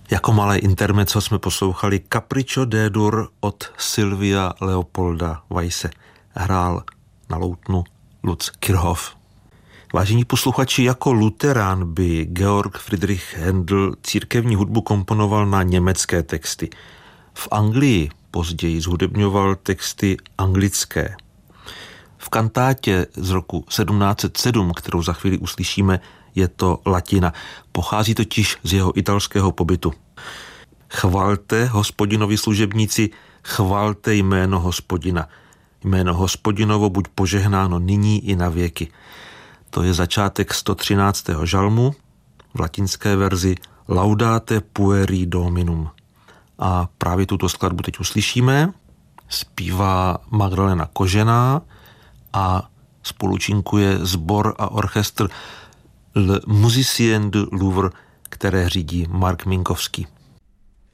Jako malé intermezzo jsme poslouchali Capriccio D-dur od Sylvia Leopolda Weisse. Hrál na loutnu Lutz Kirchhoff. Vážení posluchači, jako luterán by Georg Friedrich Händel církevní hudbu komponoval na německé texty. V Anglii později zhudebňoval texty anglické. V kantátě z roku 1707, kterou za chvíli uslyšíme, je to latina. Pochází totiž z jeho italského pobytu. Chvalte, Hospodinovi služebníci, chvalte jméno Hospodina. Jméno Hospodinovo buď požehnáno nyní i na věky. To je začátek 113. žalmu, v latinské verzi Laudate pueri Dominum. A právě tuto skladbu teď uslyšíme. Zpívá Magdalena Kožená a spolučinkuje sbor a orchestr Le Musicien du Louvre, které řídí Mark Minkovský.